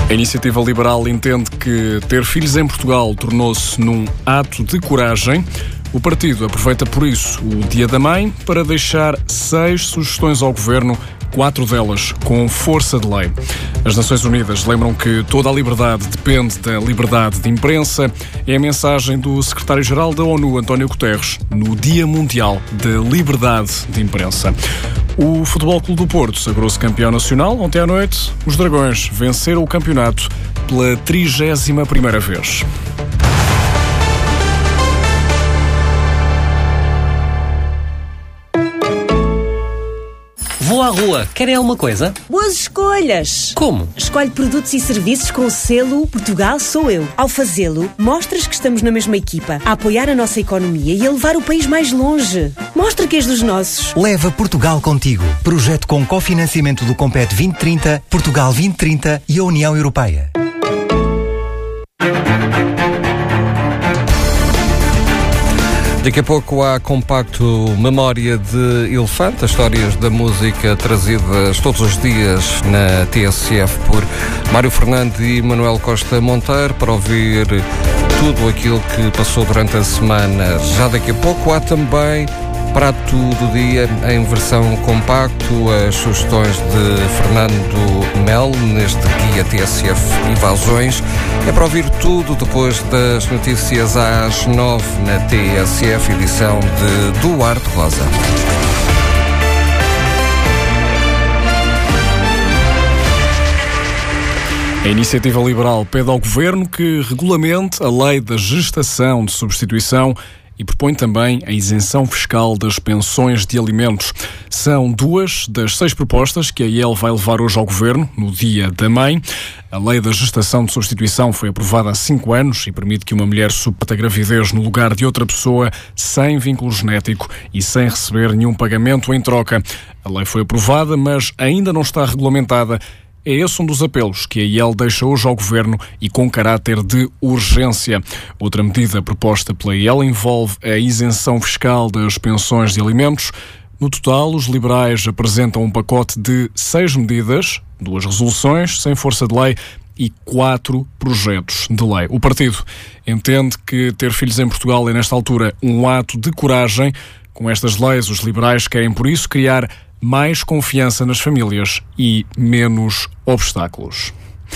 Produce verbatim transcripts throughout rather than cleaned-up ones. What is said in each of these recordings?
A Iniciativa Liberal entende que ter filhos em Portugal tornou-se num ato de coragem. O partido aproveita por isso o Dia da Mãe para deixar seis sugestões ao Governo, quatro delas com força de lei. As Nações Unidas lembram que toda a liberdade depende da liberdade de imprensa. É a mensagem do secretário-geral da ONU, António Guterres, no Dia Mundial da Liberdade de Imprensa. O Futebol Clube do Porto sagrou-se campeão nacional. Ontem à noite, os Dragões venceram o campeonato pela trigésima primeira vez. Vou à rua. Querem alguma coisa? Boas escolhas! Como? Escolhe produtos e serviços com o selo Portugal Sou Eu. Ao fazê-lo, mostras que estamos na mesma equipa, a apoiar a nossa economia e a levar o país mais longe. Mostra que és dos nossos. Leva Portugal contigo. Projeto com cofinanciamento do Compete vinte trinta, Portugal vinte trinta e a União Europeia. Daqui a pouco há compacto Memória de Elefante, as histórias da música trazidas todos os dias na T S F por Mário Fernando e Manuel Costa Monteiro, para ouvir tudo aquilo que passou durante a semana. Já daqui a pouco há também Prato do Dia em versão compacto, as sugestões de Fernando Mel neste guia T S F Invasões. É para ouvir tudo depois das notícias às nove na T S F, edição de Duarte Rosa. A Iniciativa Liberal pede ao Governo que regulamente a lei da gestação de substituição e propõe também a isenção fiscal das pensões de alimentos. São duas das seis propostas que a I E L vai levar hoje ao Governo, no Dia da Mãe. A lei da gestação de substituição foi aprovada há cinco anos e permite que uma mulher suporte a gravidez no lugar de outra pessoa sem vínculo genético e sem receber nenhum pagamento em troca. A lei foi aprovada, mas ainda não está regulamentada. É esse um dos apelos que a I E L deixa hoje ao Governo e com caráter de urgência. Outra medida proposta pela I E L envolve a isenção fiscal das pensões de alimentos. No total, os liberais apresentam um pacote de seis medidas, duas resoluções sem força de lei e quatro projetos de lei. O partido entende que ter filhos em Portugal é, nesta altura, um ato de coragem. Com estas leis, os liberais querem, por isso, criar mais confiança nas famílias e menos obstáculos.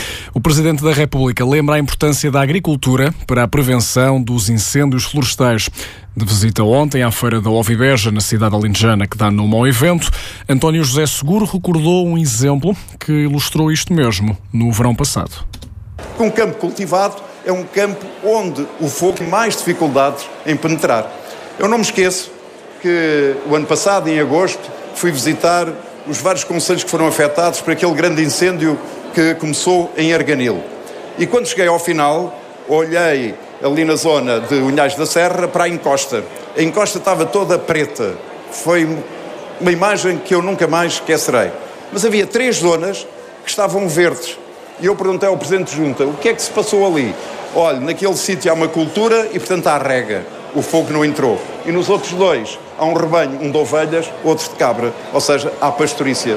O Presidente da República lembra a importância da agricultura para a prevenção dos incêndios florestais. De visita ontem à Feira da Ovibeja, na cidade alentejana, que dá nome ao evento, António José Seguro recordou um exemplo que ilustrou isto mesmo no verão passado. Um campo cultivado é um campo onde o fogo tem mais dificuldades em penetrar. Eu não me esqueço que o ano passado, em agosto, fui visitar os vários concelhos que foram afetados por aquele grande incêndio que começou em Arganil. E quando cheguei ao final, olhei ali na zona de Unhais da Serra para a encosta. A encosta estava toda preta. Foi uma imagem que eu nunca mais esquecerei. Mas havia três zonas que estavam verdes. E eu perguntei ao Presidente de Junta, o que é que se passou ali? Olha, naquele sítio há uma cultura e, portanto, há rega. O fogo não entrou. E nos outros dois há um rebanho, um de ovelhas, outro de cabra, ou seja, há pastorícia.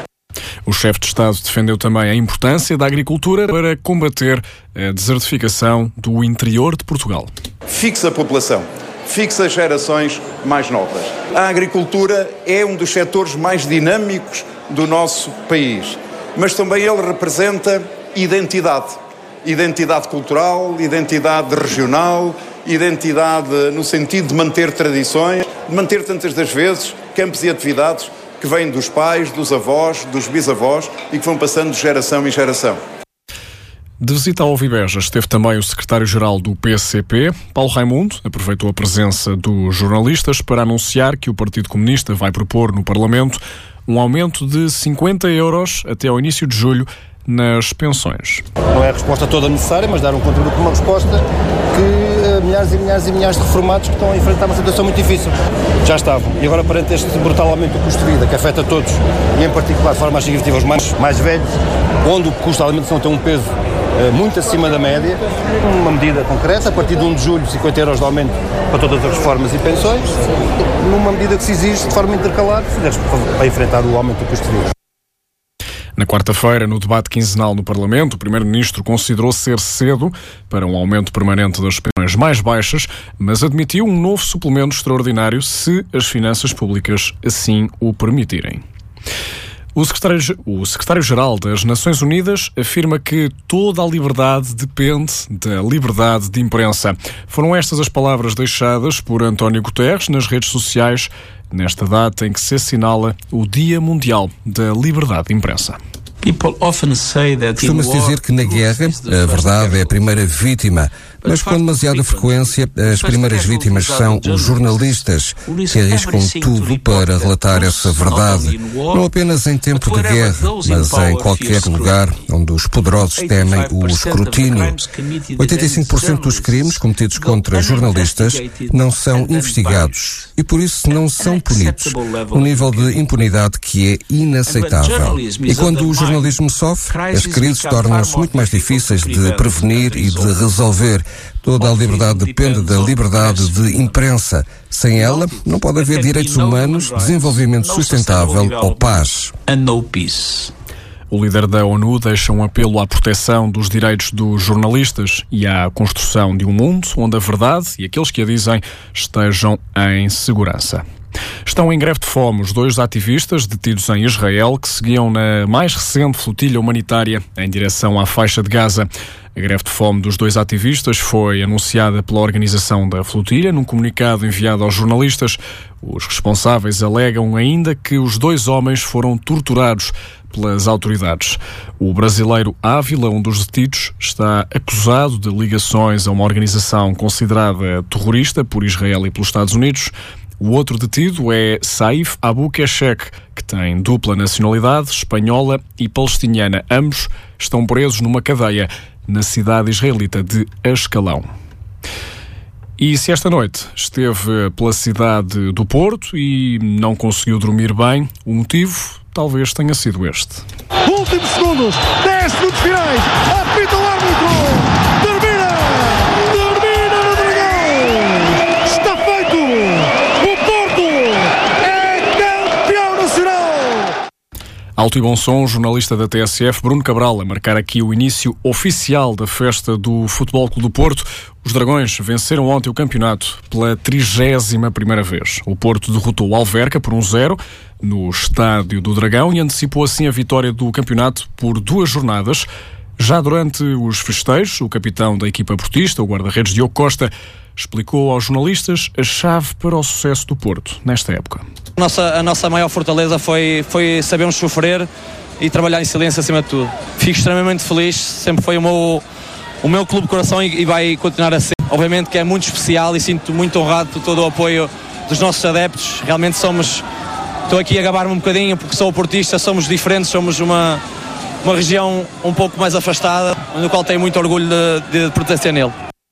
O chefe de Estado defendeu também a importância da agricultura para combater a desertificação do interior de Portugal. Fixa a população, fixa as gerações mais novas. A agricultura é um dos setores mais dinâmicos do nosso país, mas também ele representa identidade. Identidade cultural, identidade regional, identidade no sentido de manter tradições, de manter tantas das vezes campos e atividades que vêm dos pais, dos avós, dos bisavós e que vão passando de geração em geração. De visita ao Ovibeja esteve também o secretário-geral do P C P, Paulo Raimundo, aproveitou a presença dos jornalistas para anunciar que o Partido Comunista vai propor no Parlamento um aumento de cinquenta euros até ao início de julho nas pensões. Não é a resposta toda necessária, mas dar um contributo, uma resposta que uh, milhares e milhares e milhares de reformados que estão a enfrentar uma situação muito difícil já estavam. E agora, perante este brutal aumento do custo de vida, que afeta todos, e em particular de forma mais significativa os mais, mais velhos, onde o custo da alimentação tem um peso uh, muito acima da média, uma medida concreta, a partir de um de julho, cinquenta euros de aumento para todas as reformas e pensões, numa medida que se exige de forma intercalar para enfrentar o aumento do custo de vida. Na quarta-feira, no debate quinzenal no Parlamento, o Primeiro-Ministro considerou ser cedo para um aumento permanente das pensões mais baixas, mas admitiu um novo suplemento extraordinário se as finanças públicas assim o permitirem. O secretário, o secretário-geral das Nações Unidas afirma que toda a liberdade depende da liberdade de imprensa. Foram estas as palavras deixadas por António Guterres nas redes sociais, nesta data em que se assinala o Dia Mundial da Liberdade de Imprensa. Costuma-se dizer que na guerra a verdade é a primeira vítima, mas com demasiada frequência as primeiras vítimas são os jornalistas, que arriscam tudo para relatar essa verdade, não apenas em tempo de guerra, mas em qualquer lugar onde os poderosos temem o escrutínio. oitenta e cinco por cento dos crimes cometidos contra jornalistas não são investigados e por isso não são punidos, um nível de impunidade que é inaceitável. E quando o jornalismo sofre, as crises tornam-se muito mais difíceis de prevenir e de resolver. Toda a liberdade depende da liberdade de imprensa. Sem ela, não pode haver direitos humanos, desenvolvimento sustentável ou paz. O líder da ONU deixa um apelo à proteção dos direitos dos jornalistas e à construção de um mundo onde a verdade e aqueles que a dizem estejam em segurança. Estão em greve de fome os dois ativistas detidos em Israel que seguiam na mais recente flotilha humanitária em direção à faixa de Gaza. A greve de fome dos dois ativistas foi anunciada pela organização da flotilha num comunicado enviado aos jornalistas. Os responsáveis alegam ainda que os dois homens foram torturados pelas autoridades. O brasileiro Ávila, um dos detidos, está acusado de ligações a uma organização considerada terrorista por Israel e pelos Estados Unidos. O outro detido é Saif Abu Keshek, que tem dupla nacionalidade, espanhola e palestiniana. Ambos estão presos numa cadeia na cidade israelita de Ascalão. E se esta noite esteve pela cidade do Porto e não conseguiu dormir bem, o motivo talvez tenha sido este. Últimos segundos, dez segundos finais, apita o árbitro, termina, termina no Dragão, está feito, o Porto é campeão nacional. Alto e bom som, jornalista da T S F, Bruno Cabral, a marcar aqui o início oficial da festa do Futebol Clube do Porto. Os Dragões venceram ontem o campeonato pela trigésima primeira vez. O Porto derrotou o Alverca por um zero no Estádio do Dragão e antecipou assim a vitória do campeonato por duas jornadas. Já durante os festejos, o capitão da equipa portista, o guarda-redes Diogo Costa, explicou aos jornalistas a chave para o sucesso do Porto nesta época. A nossa, a nossa maior fortaleza foi, foi sabermos sofrer e trabalhar em silêncio acima de tudo. Fico extremamente feliz, sempre foi o meu, o meu clube de coração e, e vai continuar a ser. Obviamente que é muito especial e sinto muito honrado por todo o apoio dos nossos adeptos. Realmente somos, estou aqui a gabar-me um bocadinho porque sou portista, somos diferentes, somos uma, uma região um pouco mais afastada, no qual tenho muito orgulho de, de pertencer nele.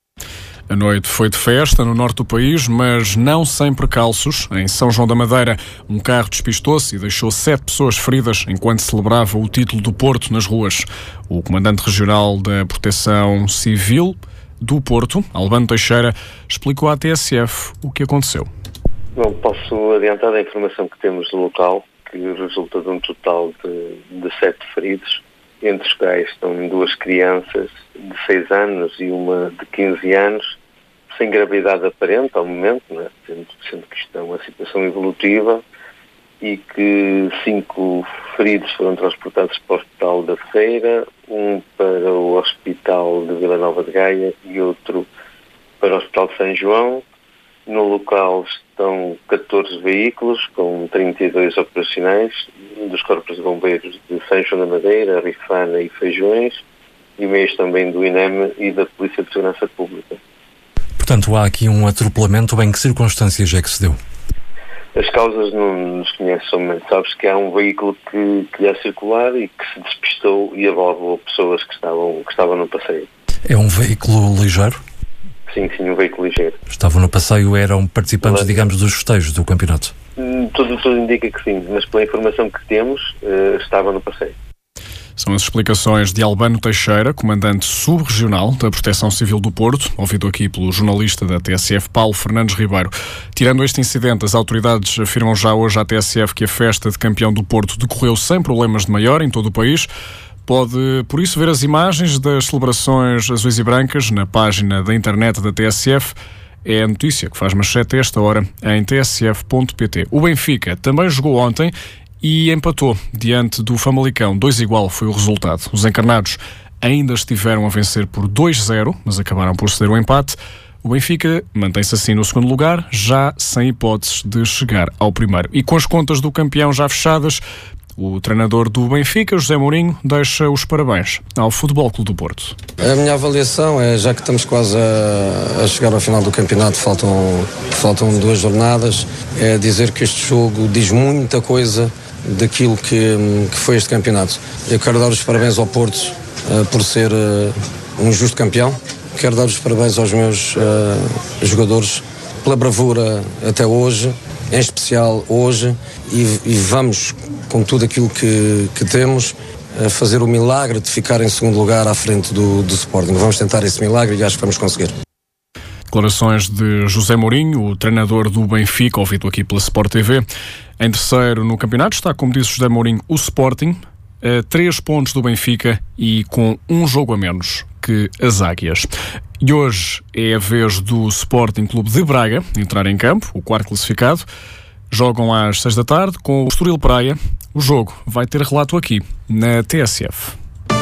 A noite foi de festa no norte do país, mas não sem precalços. Em São João da Madeira, um carro despistou-se e deixou sete pessoas feridas enquanto celebrava o título do Porto nas ruas. O comandante regional da Proteção Civil do Porto, Albano Teixeira, explicou à T S F o que aconteceu. Não posso adiantar a informação que temos do local, que resulta de um total de, de sete feridos. Entre os quais estão duas crianças de seis anos e uma de quinze anos, sem gravidade aparente ao momento, né? sendo, sendo que isto é uma situação evolutiva, e que cinco feridos foram transportados para o Hospital da Feira, um para o Hospital de Vila Nova de Gaia e outro para o Hospital de São João. No local estão catorze veículos, com trinta e dois operacionais, dos Corpos de Bombeiros de São João da Madeira, Rifana e Feijões, e meios também do I N E M e da Polícia de Segurança Pública. Portanto, há aqui um atropelamento. Em que circunstâncias é que se deu? As causas não nos conhecem somente. Sabes que há um veículo que, que ia circular e que se despistou e abordou pessoas que estavam, que estavam no passeio. É um veículo ligeiro? Sim, sim, um veículo ligeiro. Estavam no passeio, eram participantes, Olá. digamos, dos festejos do campeonato? Tudo, tudo indica que sim, mas pela informação que temos, uh, estavam no passeio. São as explicações de Albano Teixeira, comandante subregional da Proteção Civil do Porto, ouvido aqui pelo jornalista da T S F, Paulo Fernandes Ribeiro. Tirando este incidente, as autoridades afirmam já hoje à T S F que a festa de campeão do Porto decorreu sem problemas de maior em todo o país. Pode, por isso, ver as imagens das celebrações azuis e brancas na página da internet da T S F. É a notícia que faz manchete a esta hora em t s f ponto p t. O Benfica também jogou ontem e empatou diante do Famalicão. dois igual foi o resultado. Os encarnados ainda estiveram a vencer por dois a zero, mas acabaram por ceder o empate. O Benfica mantém-se assim no segundo lugar, já sem hipóteses de chegar ao primeiro. E com as contas do campeão já fechadas, o treinador do Benfica, José Mourinho, deixa os parabéns ao Futebol Clube do Porto. A minha avaliação é, já que estamos quase a, a chegar ao final do campeonato, faltam, faltam duas jornadas, é dizer que este jogo diz muita coisa daquilo que, que foi este campeonato. Eu quero dar os parabéns ao Porto uh, por ser uh, um justo campeão. Quero dar os parabéns aos meus uh, jogadores pela bravura até hoje, em especial hoje, e, e vamos, com tudo aquilo que, que temos, a fazer o milagre de ficar em segundo lugar à frente do, do Sporting. Vamos tentar esse milagre e acho que vamos conseguir. Declarações de José Mourinho, o treinador do Benfica, ouvido aqui pela Sport T V. Em terceiro no campeonato está, como disse José Mourinho, o Sporting, a três pontos do Benfica e com um jogo a menos que as Águias. E hoje é a vez do Sporting Clube de Braga entrar em campo, o quarto classificado. Jogam às seis da tarde com o Estoril Praia. O jogo vai ter relato aqui na T S F.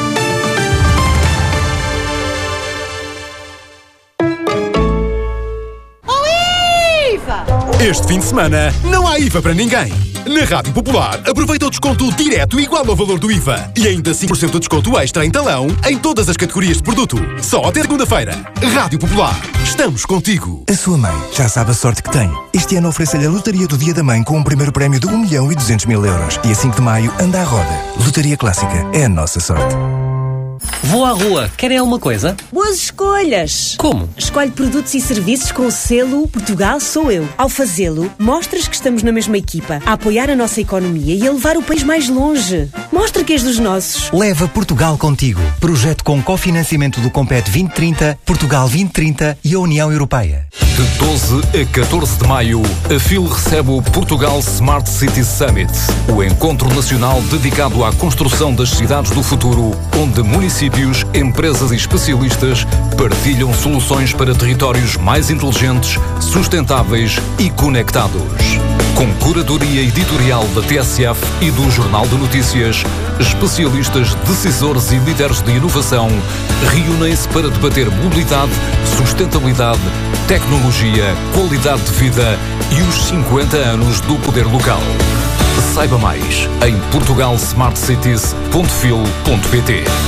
Este fim de semana não há I V A para ninguém. Na Rádio Popular, aproveita o desconto direto igual ao valor do I V A e ainda cinco por cento de desconto extra em talão em todas as categorias de produto. Só até segunda-feira. Rádio Popular, estamos contigo. A sua mãe já sabe a sorte que tem. Este ano oferece-lhe a Lotaria do Dia da Mãe com um primeiro prémio de um milhão e duzentos mil euros. E a cinco de maio anda à roda. Lotaria Clássica é a nossa sorte. Vou à rua. Querem alguma coisa? Boas escolhas! Como? Escolhe produtos e serviços com o selo Portugal Sou Eu. Ao fazê-lo, mostras que estamos na mesma equipa, a apoiar a nossa economia e a levar o país mais longe. Mostra que és dos nossos. Leva Portugal contigo. Projeto com cofinanciamento do Compete vinte trinta, Portugal vinte trinta e a União Europeia. De doze a catorze de maio, a F I L recebe o Portugal Smart City Summit, o encontro nacional dedicado à construção das cidades do futuro, onde municípios, empresas e especialistas partilham soluções para territórios mais inteligentes, sustentáveis e conectados. Com curadoria editorial da T S F e do Jornal de Notícias, especialistas, decisores e líderes de inovação reúnem-se para debater mobilidade, sustentabilidade, tecnologia, qualidade de vida e os cinquenta anos do poder local. Saiba mais em portugal smart cities ponto fil ponto pt.